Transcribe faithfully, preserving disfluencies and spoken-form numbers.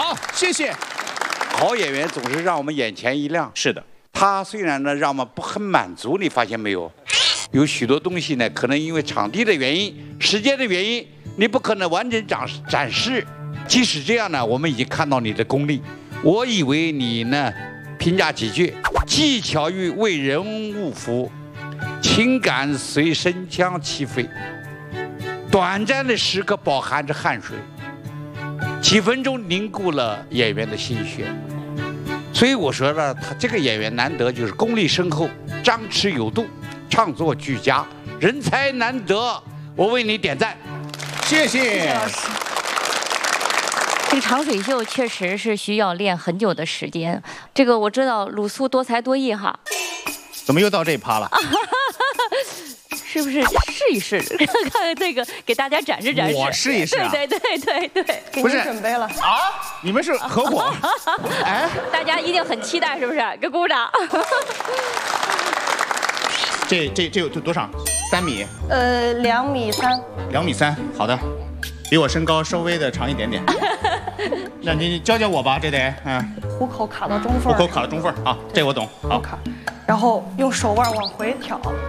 好，谢谢。 好演员总是让我们眼前一亮。 是的， 他虽然呢让我们不很满足，你发现没有？有许多东西呢，可能因为场地的原因、时间的原因，你不可能完整展展示。即使这样呢，我们已经看到你的功力。我以为你呢，评价几句：技巧于为人物服，情感随声腔起飞，短暂的时刻饱含着汗水，几分钟凝固了演员的心血。所以我说了，他这个演员难得就是功力深厚、张弛有度、唱作俱佳，人才难得。我为你点赞， 谢谢。 谢谢老师。这个长水袖确实是需要练很久的时间。这个我知道鲁肃多才多艺哈。 怎么又到这一趴了？ 是不是试一试，看看这个，给大家展示展示。 我试一试啊！ 对对对对对， 给您准备了啊！你们是合伙？哎， 大家一定很期待，是不是？给鼓掌。 这这这有多少？三米？ 呃，两米三。 两米三，好的，比我身高稍微的长一点点。那你教教我吧，这得嗯。 虎口卡到中缝。 虎口卡到中缝，好，这我懂。好。 然后用手腕往回挑。